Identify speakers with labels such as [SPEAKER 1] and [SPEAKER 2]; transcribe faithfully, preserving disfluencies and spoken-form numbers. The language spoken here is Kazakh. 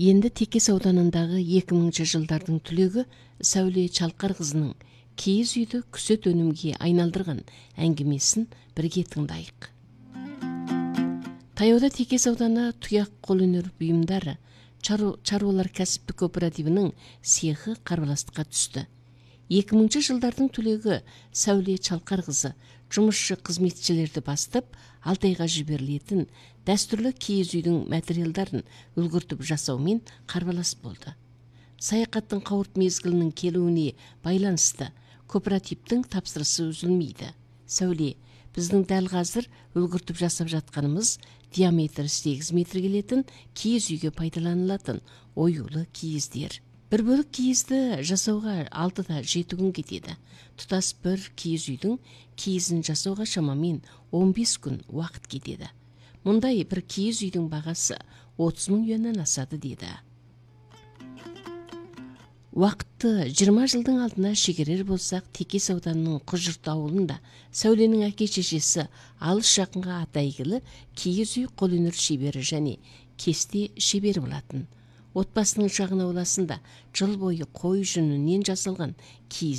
[SPEAKER 1] Енді Текес ауданындағы екі мыңыншы жылдардың түлегі Сәуле Чалқарқызының киіз үйді күсет өнімге айналдырған әңгімесін бірге тыңдайық. Таяуда Текес ауданы тұяқ қолөнер бұйымдары шаруалар кәсіптік кооперативінің цехы қарбаластыққа түсті. екі мыңыншы жылдардың түлегі Сәуле Чалқарқызы жұмысшы қызметшілерді бастап, алты айға жіберілетін дәстүрлі киіз үйдің материалдарын үлгіртіп жасаумен қарбалас болды. Саяхаттың қауырт мезгілінің келуіне байланысты кооперативтің тапсырысы үзілмейді. Сәуле, біздің дәл қазір үлгіртіп жасап жатқанымыз диаметрі сегіз метр келетін киіз үйге пайдаланылатын оюлы киіздер. Бір бөлік киізді жасауға алтыда жеті күн кетеді. Тұтас бір киіз үйдің киізін жасауға шамамен он бес күн уақыт кетеді. Мұндай бір киіз үйдің бағасы отыз мың юаннан асады деді. Уақытты жиырма жылдың алдына шегерер болсақ, Текес ауданының Құжырт ауылында Сәуленің әке-шешесі алыс жақынға атайгілі киіз үй қолөнер шебері және кесте шебері болатын. Отбасының шағын ауласында жыл бойы қой жүнінен жасалған киіз